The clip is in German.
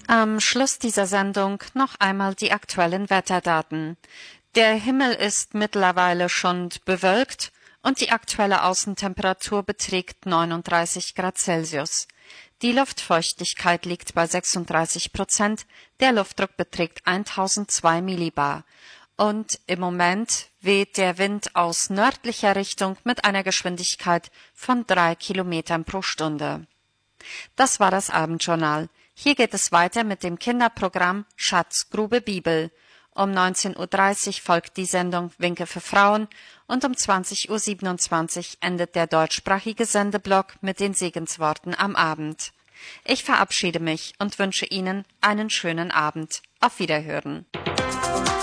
Am Schluss dieser Sendung noch einmal die aktuellen Wetterdaten. Der Himmel ist mittlerweile schon bewölkt und die aktuelle Außentemperatur beträgt 39 Grad Celsius. Die Luftfeuchtigkeit liegt bei 36%, der Luftdruck beträgt 1002 Millibar. Und im Moment weht der Wind aus nördlicher Richtung mit einer Geschwindigkeit von 3 Kilometern pro Stunde. Das war das Abendjournal. Hier geht es weiter mit dem Kinderprogramm Schatzgrube Bibel. Um 19:30 Uhr folgt die Sendung Winke für Frauen und um 20:27 Uhr endet der deutschsprachige Sendeblock mit den Segensworten am Abend. Ich verabschiede mich und wünsche Ihnen einen schönen Abend. Auf Wiederhören.